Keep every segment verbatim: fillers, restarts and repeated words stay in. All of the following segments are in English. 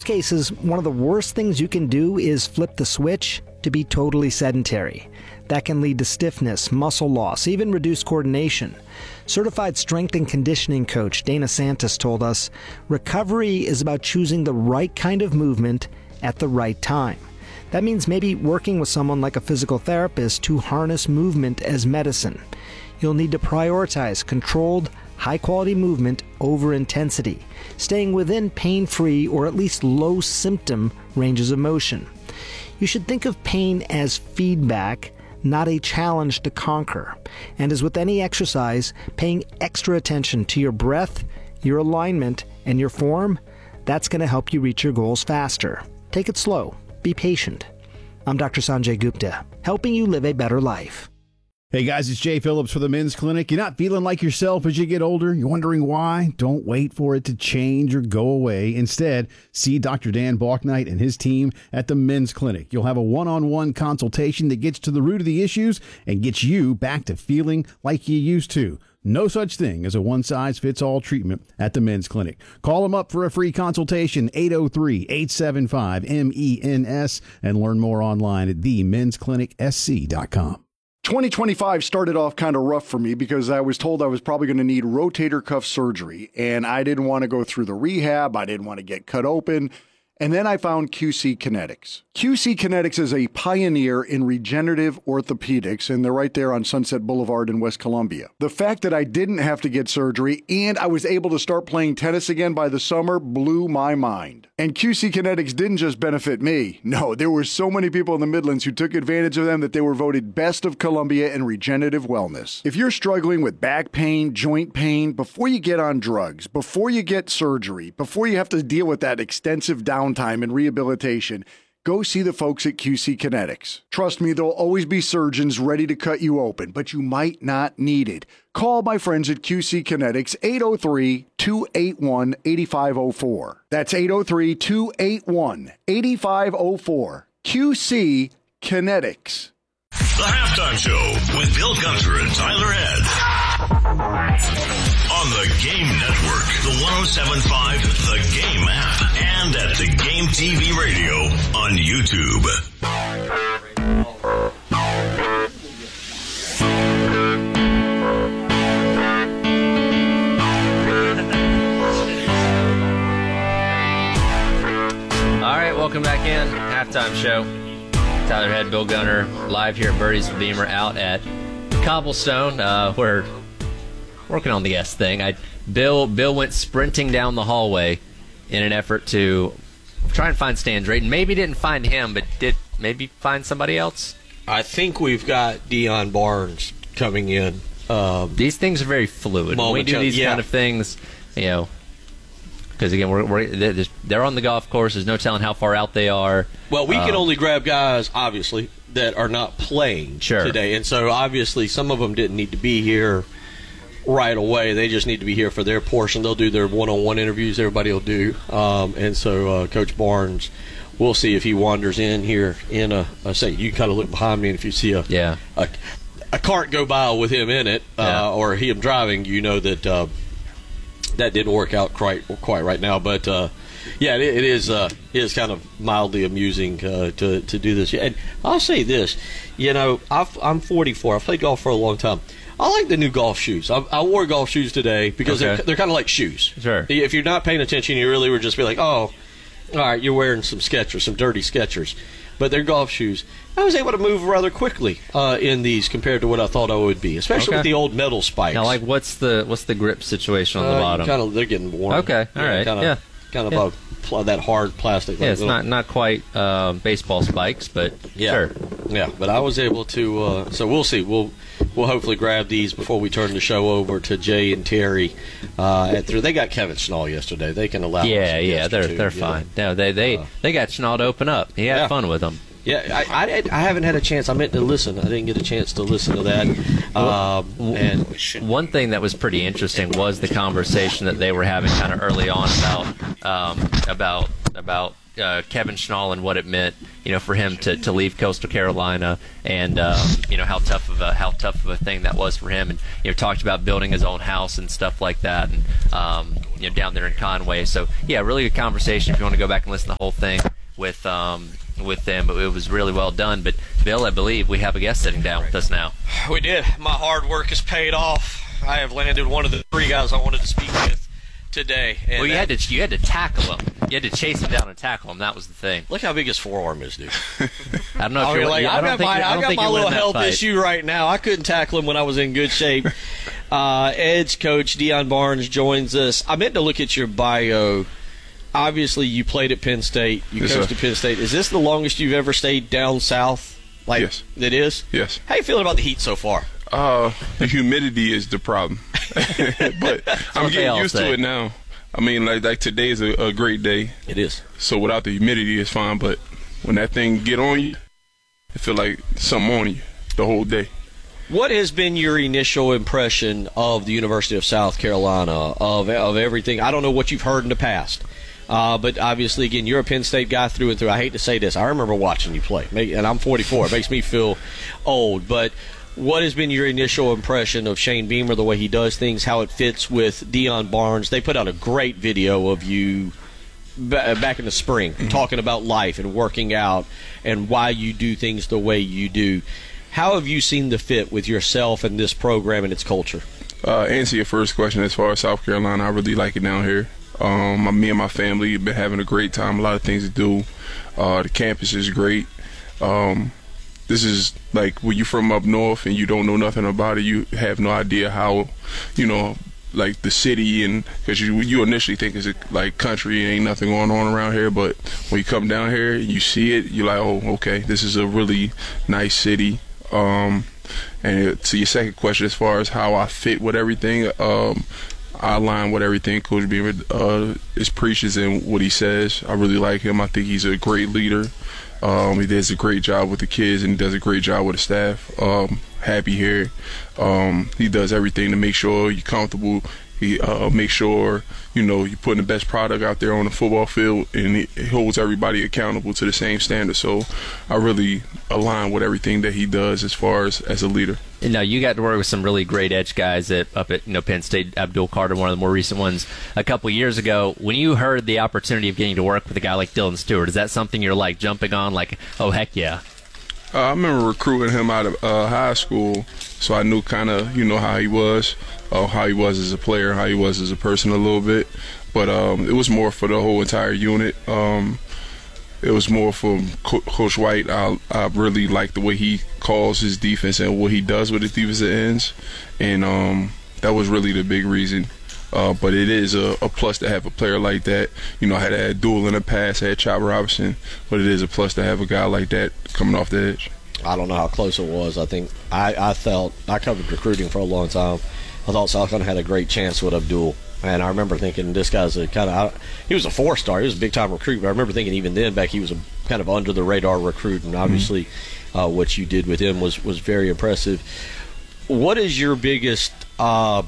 cases, one of the worst things you can do is flip the switch to be totally sedentary. That can lead to stiffness, muscle loss, even reduced coordination. Certified strength and conditioning coach Dana Santos told us, recovery is about choosing the right kind of movement at the right time. That means maybe working with someone like a physical therapist to harness movement as medicine. You'll need to prioritize controlled, high-quality movement over intensity, staying within pain-free or at least low-symptom ranges of motion. You should think of pain as feedback, not a challenge to conquer. And as with any exercise, paying extra attention to your breath, your alignment, and your form, that's going to help you reach your goals faster. Take it slow. Be patient. I'm Doctor Sanjay Gupta, helping you live a better life. Hey guys, it's Jay Phillips for the Men's Clinic. You're not feeling like yourself as you get older? You're wondering why? Don't wait for it to change or go away. Instead, see Doctor Dan Balknight and his team at the Men's Clinic. You'll have a one-on-one consultation that gets to the root of the issues and gets you back to feeling like you used to. No such thing as a one-size-fits-all treatment at the Men's Clinic. Call them up for a free consultation, eight oh three, eight seven five, M E N S, and learn more online at the mens clinic s c dot com. twenty twenty-five started off kind of rough for me because I was told I was probably going to need rotator cuff surgery, and I didn't want to go through the rehab. I didn't want to get cut open. And then I found Q C Kinetics. Q C Kinetics is a pioneer in regenerative orthopedics, and they're right there on Sunset Boulevard in West Columbia. The fact that I didn't have to get surgery and I was able to start playing tennis again by the summer blew my mind. And Q C Kinetics didn't just benefit me. No, there were so many people in the Midlands who took advantage of them that they were voted Best of Columbia in regenerative wellness. If you're struggling with back pain, joint pain, before you get on drugs, before you get surgery, before you have to deal with that extensive downtime and rehabilitation, go see the folks at Q C Kinetics. Trust me, there'll always be surgeons ready to cut you open, but you might not need it. Call my friends at Q C Kinetics, eight oh three, two eight one, eight five oh four. That's eight oh three, two eight one, eight five oh four. Q C Kinetics. The Halftime Show with Bill Gunter and Tyler Head. On the Game Network, the one oh seven point five The Game app, and at The Game T V Radio on YouTube. All right, welcome back in. Halftime Show. Tyler Head, Bill Gunter, live here at Birdie's Beamer out at Cobblestone. Uh, we're working on the S thing. I Bill Bill went sprinting down the hallway in an effort to try and find Stan Drayton. Maybe didn't find him, but did maybe find somebody else. I think we've got Dion Barnes coming in. Um, these things are very fluid. When we do these yeah. kind of things, you know, because again, we're, we're they're on the golf course. There's no telling how far out they are. Well, we um, can only grab guys, obviously, that are not playing sure. today, and so obviously some of them didn't need to be here right away. They just need to be here for their portion. They'll do their one-on-one interviews. Everybody will do, um, and so uh, Coach Barnes, we'll see if he wanders in here in a, a say. You can kind of look behind me, and if you see a yeah. a, a cart go by with him in it, yeah. uh, or him driving, you know that uh, that didn't work out quite quite right now. But uh, yeah, it, it is uh, it is kind of mildly amusing uh, to to do this. And I'll say this, you know, I've, I'm forty-four. I've played golf for a long time. I like the new golf shoes. I, I wore golf shoes today because okay. they're, they're kind of like shoes. Sure. If you're not paying attention, you really would just be like, oh, all right, you're wearing some Skechers, some dirty Skechers. But they're golf shoes. I was able to move rather quickly uh, in these compared to what I thought I would be, especially okay. with the old metal spikes. Now, like, what's the what's the grip situation on the uh, bottom? Kind of, they're getting worn. Okay, all yeah, right, kind of, yeah. Kind of yeah. a, pl- that hard plastic. Yeah, like it's little, not not quite uh, baseball spikes, but yeah. sure. Yeah, but I was able to. Uh, so we'll see. We'll we'll hopefully grab these before we turn the show over to Jay and Terry. Uh, at through they got Kevin Schnall yesterday. They can allow. Yeah, yeah, they're too, they're fine. Know. No, they they uh, they got Schnall to open up. He had yeah. fun with them. Yeah, I, I, I haven't had a chance. I meant to listen. I didn't get a chance to listen to that. Um, and one thing that was pretty interesting was the conversation that they were having kind of early on about um, about about uh, Kevin Schnall and what it meant, you know, for him to, to leave Coastal Carolina, and um, you know how tough of a how tough of a thing that was for him, and you know talked about building his own house and stuff like that, and um, you know down there in Conway. So yeah, really good conversation. If you want to go back and listen to the whole thing with um, with them, it was really well done. But Bill, I believe we have a guest sitting down with us now. We did. My hard work has paid off. I have landed one of the three guys I wanted to speak with today. And well, you that, had to you had to tackle him. You had to chase him down and tackle him. That was the thing. Look how big his forearm is, dude. I don't know if I mean, you're like, I I've don't got think my, you're- I I've don't got think my you're little winning that health fight. issue right now. I couldn't tackle him when I was in good shape. uh, Edge coach Deion Barnes joins us. I meant to look at your bio. Obviously, you played at Penn State. You Yes, coached sir. at Penn State. Is this the longest you've ever stayed down south? Like, Yes. It is? Yes. How you feeling about the heat so far? Uh, the humidity is the problem, but I'm what they getting all used say. to it now. I mean, like like today is a, a great day, It is. so without the humidity, it's fine. But when that thing get on you, it feel like something on you the whole day. What has been your initial impression of the University of South Carolina, of of everything? I don't know what you've heard in the past, uh, but obviously, again, you're a Penn State guy through and through. I hate to say this. I remember watching you play, Make- and I'm forty-four. It makes me feel old. But what has been your initial impression of Shane Beamer, the way he does things, how it fits with Deion Barnes? They put out a great video of you ba- back in the spring talking about life and working out and why you do things the way you do. How have you seen the fit with yourself and this program and its culture? Uh, answer your first question, as far as South Carolina, I really like it down here. Um, my- me and my family have been having a great time. A lot of things to do. Uh, the campus is great. Um, this is like when you're from up north and you don't know nothing about it. You have no idea how, you know, like the city, and because you you initially think it's a, like country, ain't nothing going on around here. But when you come down here, you see it. You're like, oh, okay, this is a really nice city. Um, and to your second question, as far as how I fit with everything, um, I align with everything Coach Beamer uh, is preaches and what he says. I really like him. I think he's a great leader. Um, he does a great job with the kids and he does a great job with the staff. Um, happy here. Um, he does everything to make sure you're comfortable. He uh, makes sure, you know, you're putting the best product out there on the football field, and he, he holds everybody accountable to the same standard. So I really align with everything that he does as far as as a leader. You know, you got to work with some really great edge guys at, up at you know Penn State. Abdul Carter, one of the more recent ones, a couple of years ago. When you heard the opportunity of getting to work with a guy like Dylan Stewart, is that something you're like jumping on? Like, oh heck yeah! Uh, I remember recruiting him out of uh, high school, so I knew kind of, you know, how he was, uh, how he was as a player, how he was as a person a little bit. But um, it was more for the whole entire unit. Um, it was more for Co- Coach White. I, I really like the way he calls his defense and what he does with his defensive ends, and um, that was really the big reason. Uh, but it is a, a plus to have a player like that. You know, I had had Duel in the past, I had Chop Robinson, but it is a plus to have a guy like that coming off the edge. I don't know how close it was. I think I, I felt I covered recruiting for a long time. I thought South Carolina had a great chance with Abdul, and I remember thinking this guy's a kind of he was a four star. He was a big time recruit. But I remember thinking even then back he was a kind of under the radar recruit, and obviously mm-hmm. uh, what you did with him was was very impressive. What is your biggest uh,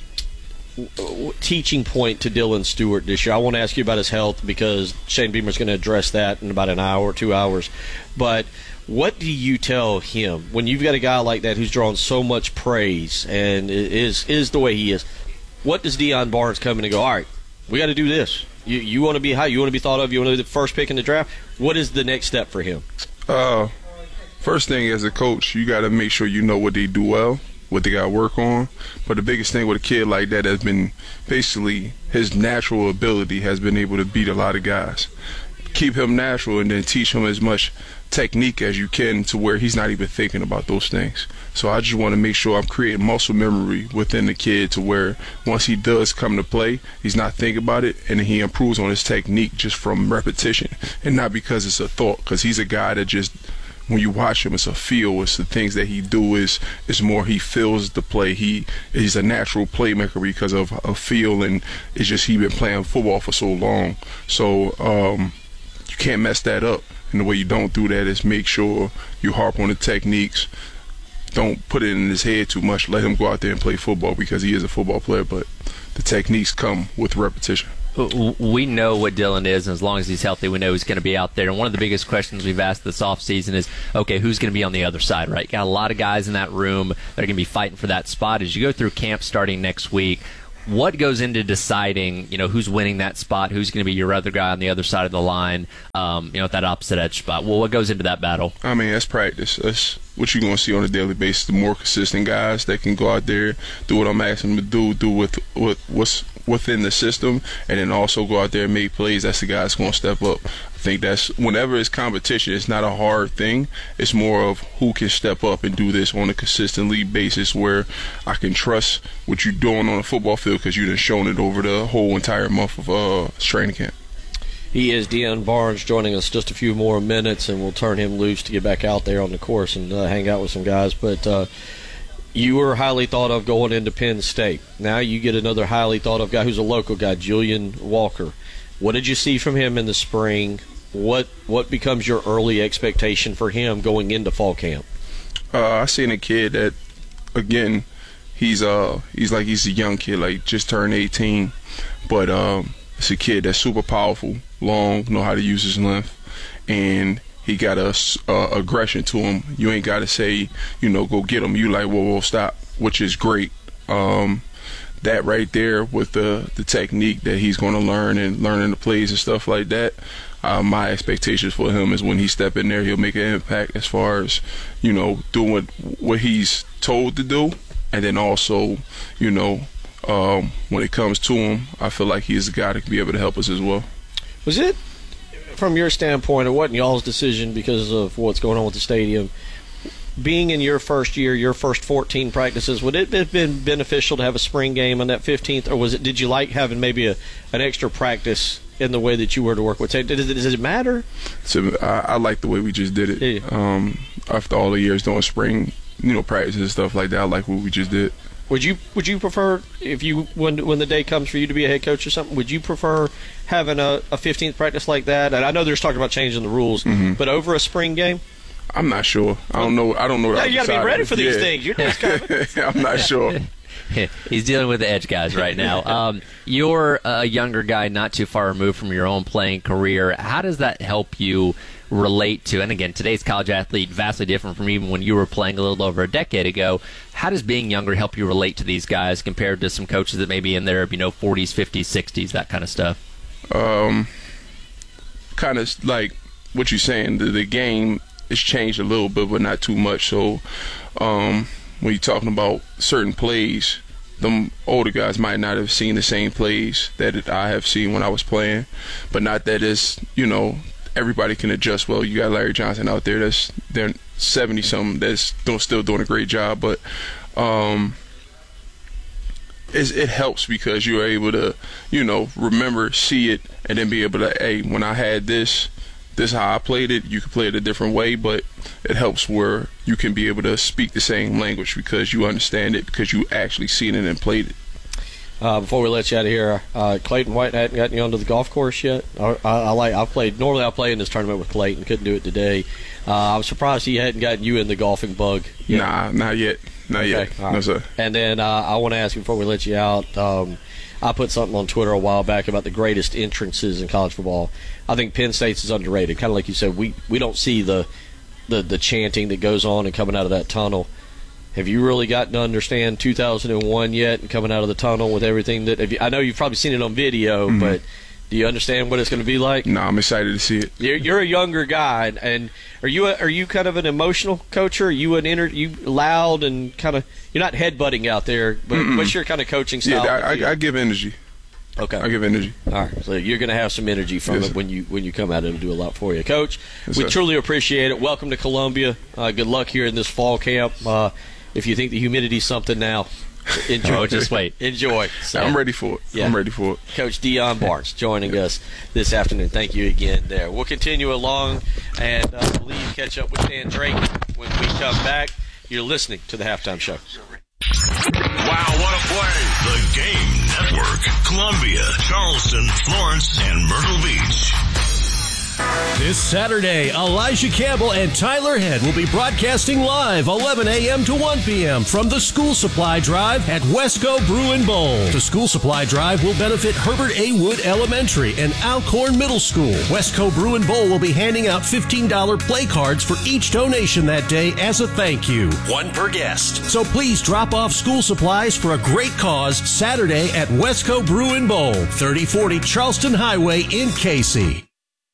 teaching point to Dylan Stewart this year? I want to ask you about his health because Shane Beamer's going to address that in about an hour or two hours. But what do you tell him when you've got a guy like that who's drawn so much praise and is is the way he is? What does Deion Barnes come in and go, all right, we got to do this. You you want to be high, you want to be thought of, you want to be the first pick in the draft. What is the next step for him? Uh, first thing, as a coach, you got to make sure you know what they do well, what they got to work on. But the biggest thing with a kid like that has been basically his natural ability has been able to beat a lot of guys. Keep him natural and then teach him as much technique as you can to where he's not even thinking about those things. So I just want to make sure I'm creating muscle memory within the kid to where once he does come to play, he's not thinking about it and he improves on his technique just from repetition and not because it's a thought, because he's a guy that just, when you watch him, it's a feel. It's the things that he do is is more he feels the play. He is a natural playmaker because of a feel, and it's just he been playing football for so long. So um, you can't mess that up. And the way you don't do that is make sure you harp on the techniques. Don't put it in his head too much. Let him go out there and play football because he is a football player, but the techniques come with repetition. We know what Dylan is, and as long as he's healthy, we know he's going to be out there. And one of the biggest questions we've asked this offseason is, okay, who's going to be on the other side, right? Got a lot of guys in that room that are going to be fighting for that spot. As you go through camp starting next week, what goes into deciding, you know, who's winning that spot, who's going to be your other guy on the other side of the line, um, you know, at that opposite edge spot? Well, what goes into that battle? I mean, that's practice. That's what you're going to see on a daily basis. The more consistent guys that can go out there, do what I'm asking them to do, do with, with what's within the system, and then also go out there and make plays. That's the guy that's going to step up. I think that's whenever it's competition, it's not a hard thing. It's more of who can step up and do this on a consistently basis where I can trust what you're doing on a football field because you've shown it over the whole entire month of uh, training camp. He is Deion Barnes joining us just a few more minutes, and we'll turn him loose to get back out there on the course and uh, hang out with some guys. But uh, you were highly thought of going into Penn State. Now you get another highly thought of guy who's a local guy, Julian Walker. What did you see from him in the spring? What what becomes your early expectation for him going into fall camp? Uh, I seen a kid that, again, he's uh he's like he's a young kid, like just turned eighteen, but um, it's a kid that's super powerful, long, know how to use his length, and he got a uh, aggression to him. You ain't got to say, you know, go get him. You like, whoa, whoa, stop, which is great. Um, that right there with the the technique that he's going to learn and learning the plays and stuff like that. Uh, my expectations for him is when he step in there, he'll make an impact as far as, you know, doing what, what he's told to do. And then also, you know, um, when it comes to him, I feel like he's the guy that can be able to help us as well. Was it, from your standpoint, it wasn't y'all's decision because of what's going on with the stadium, being in your first year, your first fourteen practices, would it have been beneficial to have a spring game on that fifteenth, or was it? Did you like having maybe a, an extra practice in the way that you were to work with? Does it, does it matter? So I, I like the way we just did it. Yeah. Um, after all the years doing spring, you know, practices and stuff like that, I like what we just did. Would you Would you prefer, if you when when the day comes for you to be a head coach or something, would you prefer having a, a fifteenth practice like that? And I know there's talking about changing the rules, mm-hmm. but over a spring game. I'm not sure. I don't know. I don't know. Yeah, you got to be ready for these yeah. things. You're next coming. I'm not sure. He's dealing with the edge guys right now. Um, you're a younger guy, not too far removed from your own playing career. How does that help you relate to, and again, today's college athlete, vastly different from even when you were playing a little over a decade ago. How does being younger help you relate to these guys compared to some coaches that may be in their, you know, forties, fifties, sixties, that kind of stuff? Um, kind of like what you're saying. The, the game has changed a little bit, but not too much. So um, when you're talking about certain plays, them older guys might not have seen the same plays that I have seen when I was playing, but not that it's, you know, everybody can adjust well. You got Larry Johnson out there that's they're seventy something that's still doing a great job, but um, it's, it helps because you're able to, you know, remember, see it, and then be able to, hey, when I had this, this is how I played it. You can play it a different way, but it helps where you can be able to speak the same language because you understand it because you actually seen it and played it. Uh, before we let you out of here, uh, Clayton White hadn't gotten you onto the golf course yet. I, I, I like. I played. Normally, I play in this tournament with Clayton. Couldn't do it today. Uh, I was surprised he hadn't gotten you in the golfing bug yet. Nah, not yet. Not okay. yet. Right. No, sir. And then uh, I want to ask you before we let you out. Um, I put something on Twitter a while back about the greatest entrances in college football. I think Penn State's is underrated. Kind of like you said, we, we don't see the, the the chanting that goes on and coming out of that tunnel. Have you really gotten to understand two thousand one yet and coming out of the tunnel with everything that have you, I know you've probably seen it on video, mm-hmm. but do you understand what it's going to be like? No, I'm excited to see it. You're, you're a younger guy, and are you a, are you kind of an emotional coach? Or are you an inner, you loud and kind of, you're not headbutting out there, but Mm-mm. what's your kind of coaching style? Yeah, I, I, I give energy. Okay, I give energy. All right, so you're going to have some energy from yes, it sir. when you when you come out. It'll do a lot for you, Coach. Yes, we sir. truly appreciate it. Welcome to Columbia. Uh, good luck here in this fall camp. Uh, if you think the humidity's something now, enjoy. Oh, just wait. Enjoy. So, I'm ready for it. Yeah. I'm ready for it. Coach Deion Barnes joining us this afternoon. Thank you again there. We'll continue along and uh, leave, catch up with Dan Drake when we come back. You're listening to the Halftime Show. Wow, what a play. The Game Network. Columbia, Charleston, Florence, and Myrtle Beach. This Saturday, Elijah Campbell and Tyler Head will be broadcasting live eleven a.m. to one p.m. from the School Supply Drive at Wesco Brew and Bowl. The School Supply Drive will benefit Herbert A. Wood Elementary and Alcorn Middle School. Wesco Brew and Bowl will be handing out fifteen dollars play cards for each donation that day as a thank you. One per guest. So please drop off school supplies for a great cause Saturday at Wesco Brew and Bowl, thirty forty Charleston Highway in Casey.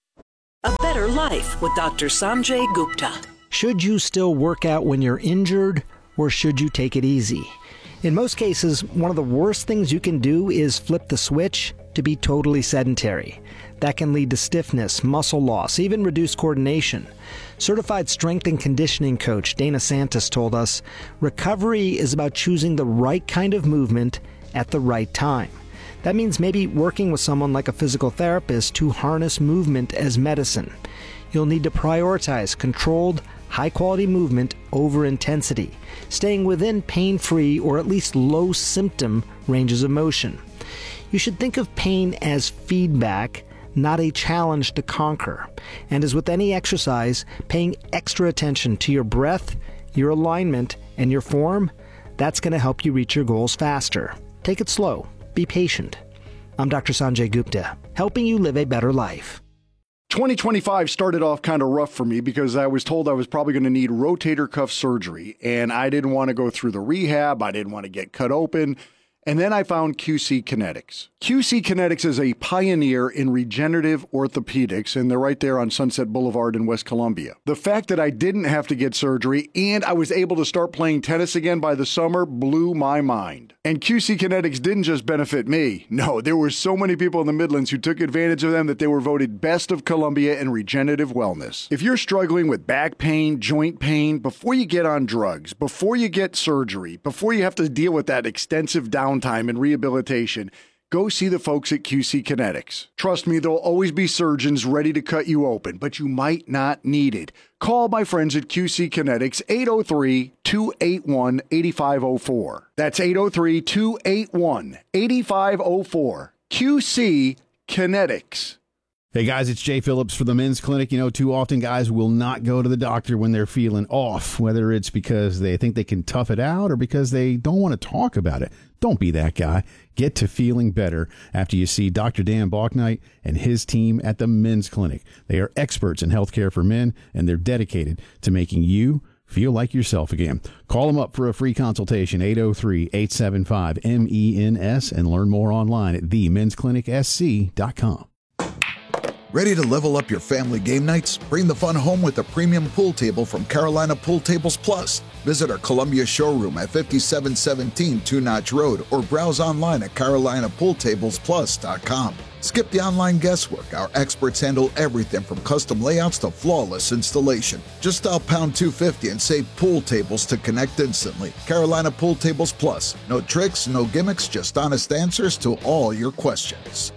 A better life with Doctor Sanjay Gupta. Should you still work out when you're injured, or should you take it easy? In most cases, one of the worst things you can do is flip the switch to be totally sedentary. That can lead to stiffness, muscle loss, even reduced coordination. Certified strength and conditioning coach Dana Santos told us, recovery is about choosing the right kind of movement at the right time. That means maybe working with someone like a physical therapist to harness movement as medicine. You'll need to prioritize controlled, high-quality movement over intensity, staying within pain-free or at least low-symptom ranges of motion. You should think of pain as feedback, not a challenge to conquer. And as with any exercise, paying extra attention to your breath, your alignment, and your form, that's going to help you reach your goals faster. Take it slow. Be patient. I'm Doctor Sanjay Gupta, helping you live a better life. twenty twenty-five started off kind of rough for me because I was told I was probably going to need rotator cuff surgery, and I didn't want to go through the rehab. I didn't want to get cut open. And then I found Q C Kinetics. Q C Kinetics is a pioneer in regenerative orthopedics, and they're right there on Sunset Boulevard in West Columbia. The fact that I didn't have to get surgery and I was able to start playing tennis again by the summer blew my mind. And Q C Kinetics didn't just benefit me. No, there were so many people in the Midlands who took advantage of them that they were voted Best of Columbia in regenerative wellness. If you're struggling with back pain, joint pain, before you get on drugs, before you get surgery, before you have to deal with that extensive downtime and rehabilitation, go see the folks at Q C Kinetics. Trust me, there'll always be surgeons ready to cut you open, but you might not need it. Call my friends at Q C Kinetics, eight oh three, two eight one, eight five oh four. That's eight oh three, two eight one, eight five oh four. Q C Kinetics. Hey guys, it's Jay Phillips for the Men's Clinic. You know, too often guys will not go to the doctor when they're feeling off, whether it's because they think they can tough it out or because they don't want to talk about it. Don't be that guy. Get to feeling better after you see Doctor Dan Balknight and his team at the Men's Clinic. They are experts in healthcare for men, and they're dedicated to making you feel like yourself again. Call them up for a free consultation, eight oh three, eight seven five, M E N S, and learn more online at the men's clinic s c dot com. Ready to level up your family game nights? Bring the fun home with a premium pool table from Carolina Pool Tables Plus. Visit our Columbia showroom at fifty-seven seventeen Two Notch Road or browse online at carolina pool tables plus dot com. Skip the online guesswork. Our experts handle everything from custom layouts to flawless installation. Just dial pound two fifty and save pool tables to connect instantly. Carolina Pool Tables Plus. No tricks, no gimmicks, just honest answers to all your questions.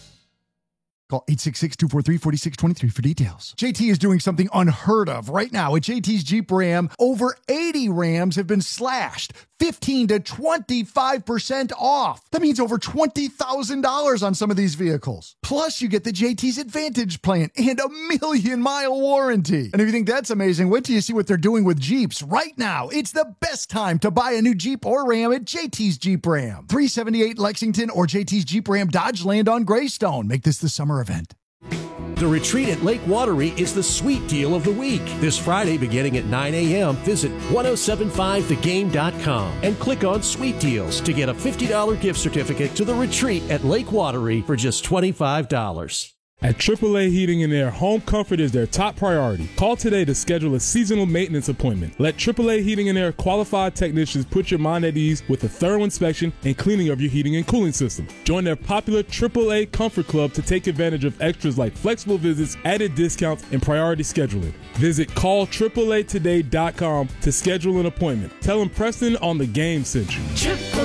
Call eight six six, two four three, four six two three for details. J T is doing something unheard of right now. At J T's Jeep Ram, over eighty Rams have been slashed fifteen to twenty-five percent off. That means over twenty thousand dollars on some of these vehicles. Plus, you get the J T's Advantage plan and a million mile warranty. And if you think that's amazing, wait till you see what they're doing with Jeeps. Right now, it's the best time to buy a new Jeep or Ram at J T's Jeep Ram. three seventy-eight Lexington or J T's Jeep Ram Dodge Land on Greystone. Make this the summer event. The retreat at Lake Watery is the sweet deal of the week. This Friday, beginning at nine a.m., visit ten seventy-five the game dot com and click on Sweet Deals to get a fifty dollars gift certificate to the retreat at Lake Watery for just twenty-five dollars. At triple A Heating and Air, home comfort is their top priority. Call today to schedule a seasonal maintenance appointment. Let triple A Heating and Air qualified technicians put your mind at ease with a thorough inspection and cleaning of your heating and cooling system. Join their popular triple A Comfort Club to take advantage of extras like flexible visits, added discounts, and priority scheduling. Visit call triple A today dot com to schedule an appointment. Tell them Preston on the Game sent you. triple